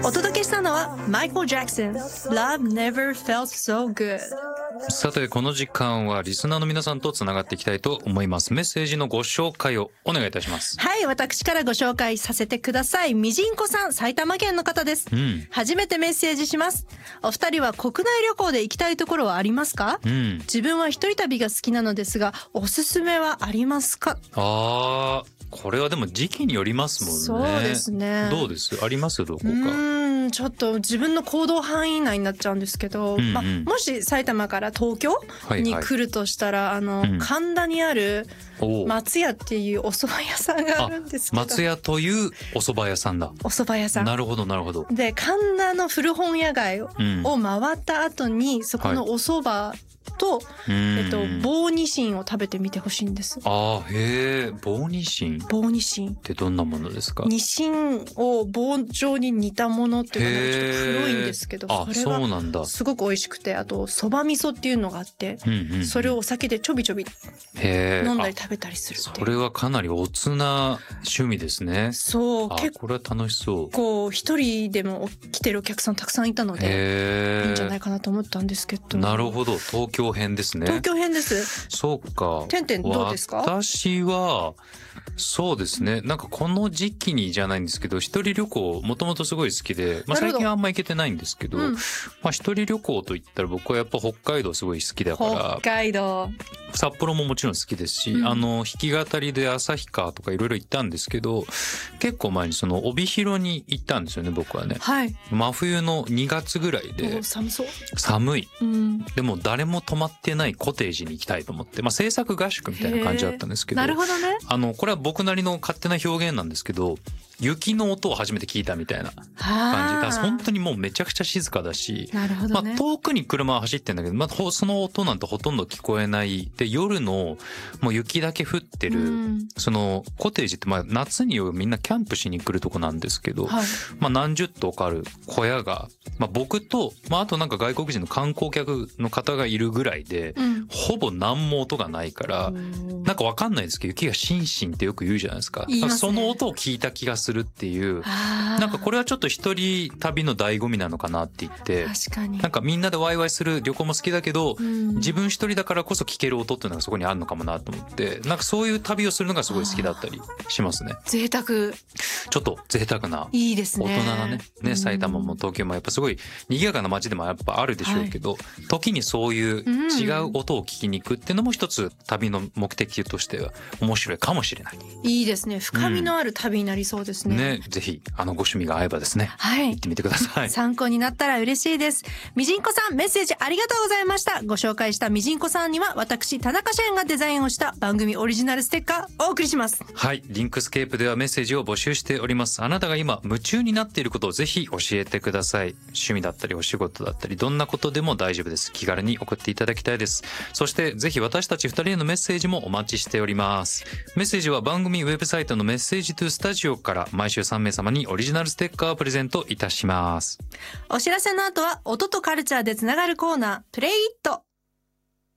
お届けしたのはマイケル・ジャクソン Love Never Felt So Good。 さてこの時間はリスナーの皆さんとつながっていきたいと思います。メッセージのご紹介をお願いいたします。 はい、私からご紹介させてください。みじんこさん、埼玉県の方です、初めてメッセージします。お二人は国内旅行で行きたいところはありますか？自分は一人旅が好きなのですが、おすすめはありますか？ これはでも時期によりますもんね。 そうですね。 どうです？あります？どこか。 ちょっと自分の行動範囲内になっちゃうんですけど、もし埼玉から東京に来るとしたら、神田にある松屋っていうお蕎麦屋さんがあるんですけど。 松屋というお蕎麦屋さんだ。 お蕎麦屋さん。 なるほどなるほど。 で神田の古本屋街を回った後に、そこのお蕎麦と、棒ニシンを食べてみてほしいんです。 へえ、棒ニシン。 棒ニシンってどんなものですか？ ニシンを棒状に煮たものっていうのがちょっと黒いんですけど、それがすごく美味しくて、あとそば味噌っていうのがあって、それをお酒でちょびちょび飲んだり食べたりするっていう。 それはかなりおつな趣味ですね。 そう、 結構これは楽しそう。 こう一人でも来てるお客さんたくさんいたのでいいんじゃないかなと思ったんですけど。 なるほど、東京編ですね。 東京編です。 そうか。 てんてんどうですか？ 私はそうですね、なんかこの時期にじゃないんですけど、一人旅行もともとすごい好きで、最近はあんま行けてないんですけど、一人旅行といったら僕はやっぱ北海道すごい好きだから。 北海道、 札幌ももちろん好きですし、弾き語りで旭川とかいろいろ行ったんですけど、結構前にその帯広に行ったんですよね、僕はね。真冬の2月ぐらいで。 寒そう。 寒い。でも誰も泊まってないコテージに行きたいと思って、制作合宿みたいな感じだったんですけど。 なるほどね。 これは僕なりの勝手な表現なんですけど、雪の音を初めて聞いたみたいな感じ。だから本当にもうめちゃくちゃ静かだし、 なるほどね。 遠くに車は走ってんだけど、その音なんてほとんど聞こえない。で、夜のもう雪だけ降ってる、そのコテージって夏にみんなキャンプしに来るとこなんですけど、何十棟かある小屋が、僕と、あとなんか外国人の観光客の方がいるぐらいで、ほぼ何も音がないから、なんかわかんないですけど、雪がシンシンってよく言うじゃないですか。その音を聞いた気がするっていう、なんかこれはちょっと一人旅の醍醐味なのかなって言って、 確かになんかみんなでワイワイする旅行も好きだけど、自分一人だからこそ聞ける音っていうのがそこにあるのかもなと思って、なんかそういう旅をするのがすごい好きだったりしますね。 贅沢。 ちょっと贅沢な。 いいですね。 大人なね、埼玉も東京もやっぱすごい賑やかな街でもやっぱあるでしょうけど、時にそういう違う音を聞きに行くっていうのも一つ旅の目的としては面白いかもしれない。 いいですね。深みのある旅になりそうですね。 ぜひご趣味が合えばですね、行ってみてください。 参考になったら嬉しいです。みじんこさん、メッセージありがとうございました。ご紹介したみじんこさんには私田中社員がデザインをした番組オリジナルステッカーお送りします。 はい、リンクスケープではメッセージを募集しております。あなたが今夢中になっていることをぜひ教えてください。趣味だったりお仕事だったりどんなことでも大丈夫です。気軽に送っていただきたいです。そしてぜひ私たち2人へのメッセージもお待ちしております。メッセージは番組ウェブサイトのメッセージトゥスタジオから毎週3名様にオリジナルステッカーをプレゼントいたします。 お知らせの後は音とカルチャーでつながるコーナープレイイット。